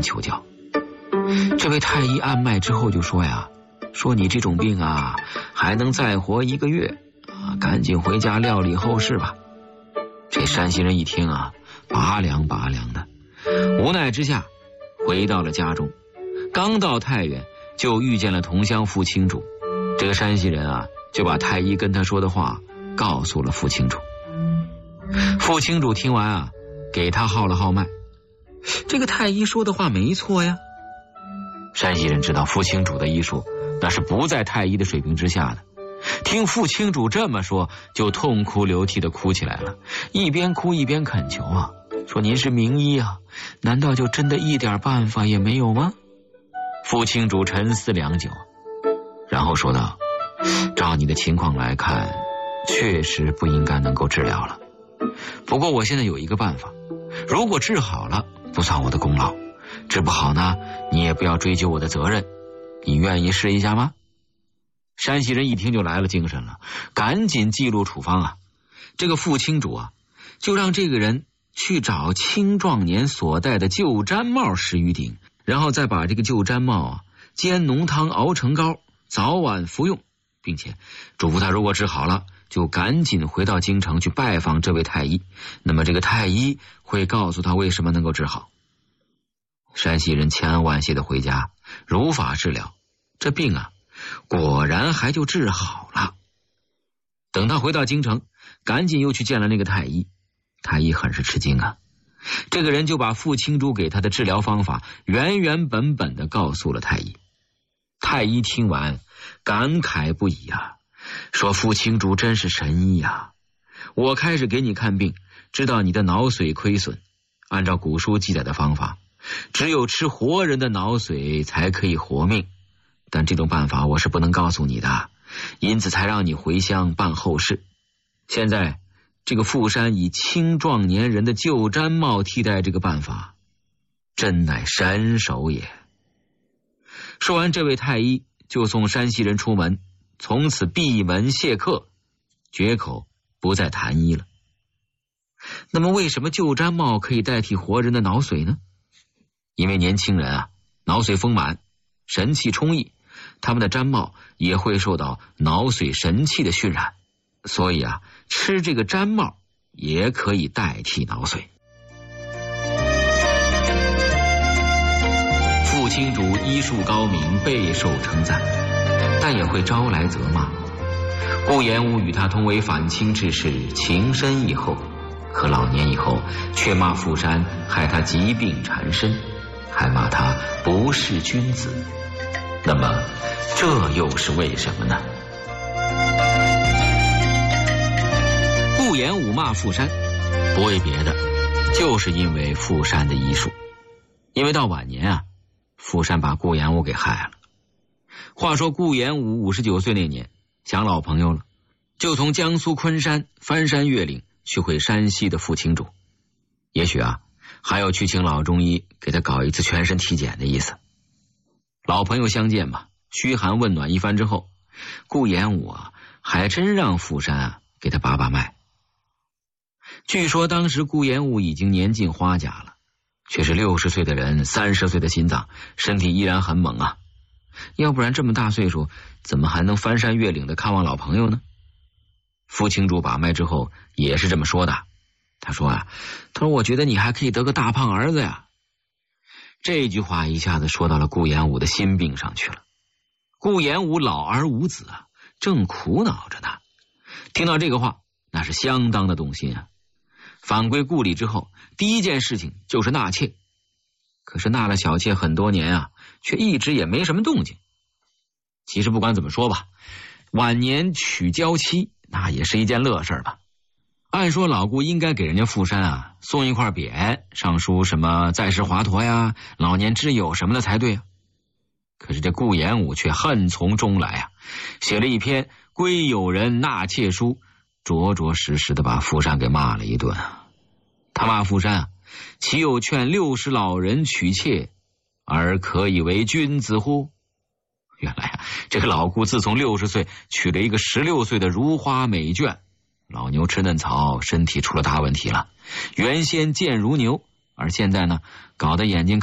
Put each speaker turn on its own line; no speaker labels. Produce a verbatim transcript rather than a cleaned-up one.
求教。这位太医按脉之后就说呀，说你这种病啊，还能再活一个月啊，赶紧回家料理后事吧。这山西人一听啊，拔凉拔凉的，无奈之下回到了家中。刚到太原，就遇见了同乡傅清主。这个山西人啊，就把太医跟他说的话告诉了傅清主。傅清主听完啊，给他号了号脉。这个太医说的话没错呀。山西人知道傅清主的医术那是不在太医的水平之下的，听傅清主这么说，就痛哭流涕的哭起来了，一边哭一边恳求啊，说您是名医啊，难道就真的一点办法也没有吗？傅清主沉思良久，然后说道，照你的情况来看，确实不应该能够治疗了。不过我现在有一个办法，如果治好了不算我的功劳，治不好呢，你也不要追究我的责任，你愿意试一下吗？山西人一听就来了精神了，赶紧记录处方啊。这个傅清主啊，就让这个人去找青壮年所戴的旧毡帽十余顶，然后再把这个旧毡帽啊煎浓汤熬成膏，早晚服用，并且嘱咐他如果治好了，就赶紧回到京城去拜访这位太医，那么这个太医会告诉他为什么能够治好。山西人千恩万谢的回家，如法治疗，这病啊果然还就治好了。等他回到京城，赶紧又去见了那个太医。太医很是吃惊啊，这个人就把傅清主给他的治疗方法原原本本的告诉了太医。太医听完感慨不已啊，说傅清主真是神医啊！我开始给你看病，知道你的脑髓亏损，按照古书记载的方法，只有吃活人的脑髓才可以活命，但这种办法我是不能告诉你的，因此才让你回乡办后事。现在这个傅山以青壮年人的旧毡帽替代这个办法，真乃神手也。说完，这位太医就送山西人出门，从此闭门谢客，绝口不再谈医了。那么为什么旧毡帽可以代替活人的脑髓呢？因为年轻人啊，脑髓丰满，神气充溢，他们的毡帽也会受到脑髓神气的熏染，所以啊，吃这个毡帽也可以代替脑髓。傅清主医术高明，备受称赞，但也会招来责骂。顾炎武与他同为反清志士，情深义厚，可老年以后却骂傅山害他疾病缠身，还骂他不是君子。那么这又是为什么呢？顾炎武骂傅山不为别的，就是因为傅山的医术。因为到晚年啊，傅山把顾炎武给害了。话说顾炎武五十九岁那年，想老朋友了，就从江苏昆山翻山越岭去会山西的傅清主，也许啊还要去请老中医给他搞一次全身体检的意思。老朋友相见嘛，嘘寒问暖一番之后，顾炎武啊还真让傅山啊给他把把脉。据说当时顾炎武已经年近花甲了，却是六十岁的人，三十岁的心脏，身体依然很猛啊。要不然这么大岁数，怎么还能翻山越岭的看望老朋友呢？傅清主把脉之后也是这么说的，他说啊，他说我觉得你还可以得个大胖儿子呀。这句话一下子说到了顾炎武的心病上去了。顾炎武老而无子啊，正苦恼着呢。听到这个话，那是相当的动心啊。返归故里之后，第一件事情就是纳妾。可是纳了小妾很多年啊，却一直也没什么动静。其实不管怎么说吧，晚年娶娇妻那也是一件乐事吧。按说老顾应该给人家傅山啊送一块匾，上书什么在世华佗呀、老年之友什么的才对啊。可是这顾炎武却恨从中来啊，写了一篇归友人纳妾书，着着实实的把傅山给骂了一顿啊。他骂傅山啊，岂有劝六十老人娶妾而可以为君子乎？原来啊，这个老顾自从六十岁娶了一个十六岁的如花美眷，老牛吃嫩草，身体出了大问题了。原先健如牛，而现在呢，搞得眼睛